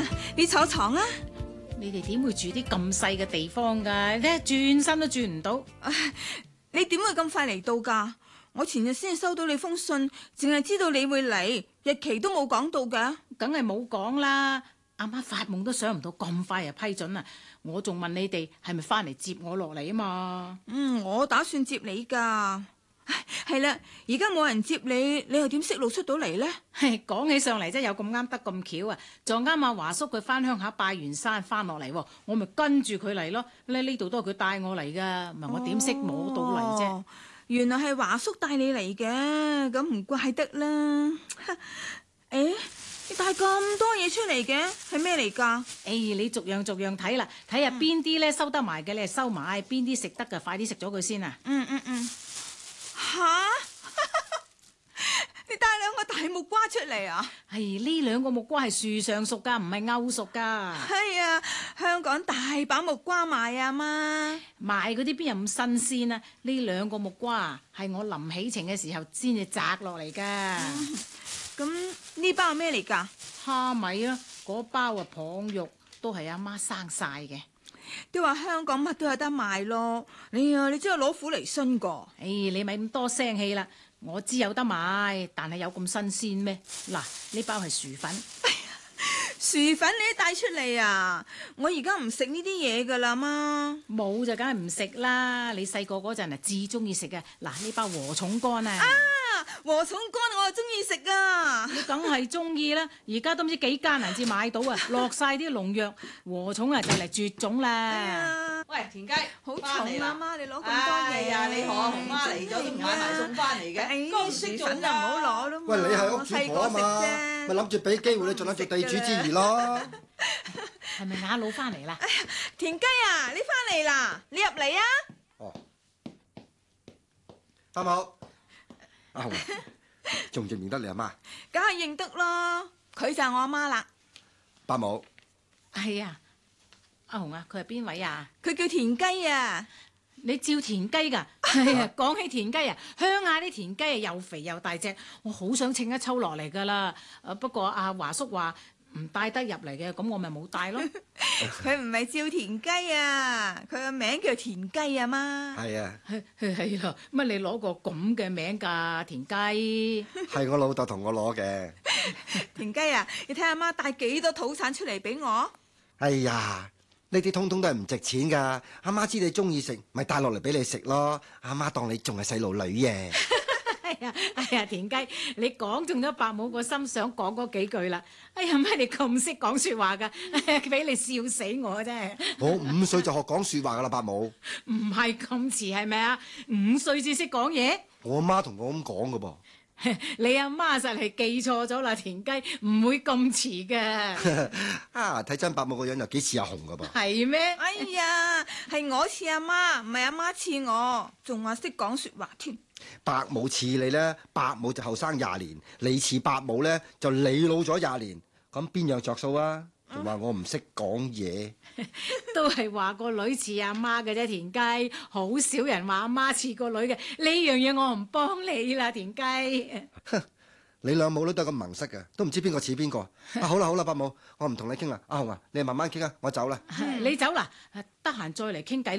你坐床啊！ 你哋點會住啲咁細嘅地方㗎？你睇下轉身都轉唔到。 你點會咁快嚟到㗎？我前日先收到你封信，淨係知道你會嚟，日期都冇講到㗎。 梗係冇講啦。阿媽發夢都想唔到咁快就批准啊！我仲問你哋係咪翻嚟接我落嚟啊嘛？ 我打算接你㗎。係啦，而家冇人接你，你又點識路出到嚟呢？ 講起上嚟真係有咁啱得咁巧啊！撞啱阿華叔佢翻鄉下拜完山翻落嚟，我咪跟住佢嚟咯。呢度都係佢帶我嚟噶，唔係我點識摸到嚟啫？ 原來係華叔帶你嚟嘅，咁唔怪得啦。誒，你帶咁多嘢出嚟嘅，係咩嚟㗎？ 你逐樣逐樣睇啦，睇下邊啲咧收得埋嘅，你係收埋；邊啲食得嘅，快啲食咗佢先啊！ 吓！你帶兩個大木瓜出嚟啊？ 呢兩個木瓜係樹上熟噶，唔係勾熟噶。 係啊，香港大把木瓜賣啊媽。 賣嗰啲邊有咁新鮮啊？呢兩個木瓜啊，係我臨起程嘅時候先至摘落嚟噶。 咁呢包係咩嚟噶？ 蝦米啊，嗰包啊蚌肉都係阿媽生晒嘅。 都話香港乜都有得賣咯。你真係攞苦嚟辛噶。 你咪咁多聲氣啦。我知有得買，但係有咁新鮮咩？嗱，呢包係薯粉。 薯粉你都帶出嚟啊！我而家唔食呢啲嘢噶啦媽。 冇就梗係唔食啦。你細個嗰陣啊至中意食嘅。嗱，呢包禾蟲乾啊。 禾蟲乾我就中意食啊！ 你梗係中意啦，而家都唔知幾艱難至買到啊，落晒啲農藥，禾蟲啊就嚟絕種啦。 喂，田雞， 好重啊媽，你攞咁多嘢啊！你何阿紅媽嚟咗都唔買埋送翻嚟嘅，剛識薯粉就唔好攞咯。 喂，你係屋主婆啊嘛，咪諗住俾機會你盡下做地主之誼咯。 係咪雅佬翻嚟啦？ 田雞啊，你翻嚟啦，你入嚟啊！ 哦，伯母，阿紅，仲唔認得你阿媽？ 梗係認得咯，佢就係我阿媽啦。 伯母， 係啊，阿紅啊，佢係邊位啊？ 佢叫田雞啊。 你照田雞㗎？係啊，講起田雞啊，鄉下啲田雞啊又肥又大隻，我好想稱一抽落嚟㗎啦。不過阿華叔話唔帶得入嚟嘅，咁我咪冇帶咯。 佢唔係照田雞啊，佢個名叫田雞啊媽。 係啊， 係啊，乜你攞個咁嘅名㗎？田雞係我老豆同我攞嘅。 田雞啊，你睇阿媽帶幾多土產出嚟俾我？ 哎呀，呢啲通通都係唔值錢噶。阿媽知你中意食，咪帶落嚟俾你食咯。阿媽當你仲係細路女嘅。 哎呀，田雞，你講中咗伯母個心，想講嗰幾句啦。哎呀，乜你咁識講說話噶？俾你笑死我啫！ 我5歲就學講說話噶啦，伯母。 唔係咁遲係咪啊？5歲至識講嘢？ 我阿媽同我咁講噶噃。 你阿媽實係記錯咗啦，田雞唔會咁遲嘅。 啊，睇真伯母個樣又幾似阿紅噶噃。 係咩？ 哎呀，係我似阿媽，唔係阿媽似我，仲話識講說話添。 伯母似你咧，伯母就後生20年，你似伯母咧就你老咗20年，咁邊樣着數啊？仲話我唔識講嘢， 都係話個女似阿媽嘅啫，田雞。好少人話阿媽似個女嘅，呢樣嘢我唔幫你啦，田雞。 你兩母女都係咁盲塞嘅，都唔知邊個似邊個。啊，好啦好啦，伯母，我唔同你傾啦。阿紅啊，你慢慢傾啊，我走啦。 你走啦，得閒再嚟傾偈。